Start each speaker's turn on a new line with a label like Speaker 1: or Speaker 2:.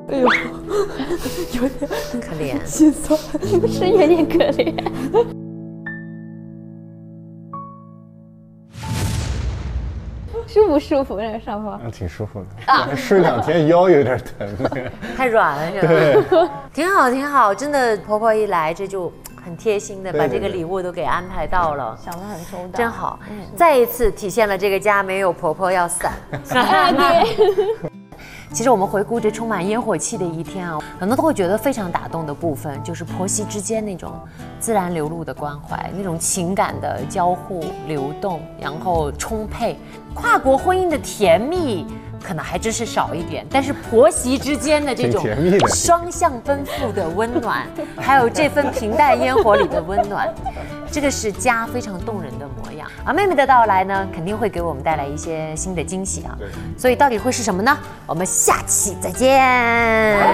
Speaker 1: 哎呦，有点
Speaker 2: 可怜，
Speaker 1: 心酸，
Speaker 3: 是有点可怜。舒不舒服？那个上方
Speaker 4: 挺舒服的。啊，睡2天腰有点疼。
Speaker 2: 太软了是吧？挺好挺好，真的婆婆一来这就很贴心的把这个礼物都给安排到了，
Speaker 3: 想得很周到，
Speaker 2: 真好。再一次体现了这个家没有婆婆要散。
Speaker 3: 对。
Speaker 2: 其实我们回顾这充满烟火气的一天啊，很多都会觉得非常打动的部分，就是婆媳之间那种自然流露的关怀，那种情感的交互流动，然后充沛。跨国婚姻的甜蜜可能还真是少一点，但是婆媳之间的这种双向奔赴的温暖，还有这份平淡烟火里的温暖，这个是家非常动人的模样。而妹妹的到来呢，肯定会给我们带来一些新的惊喜啊。所以到底会是什么呢？我们下期再见。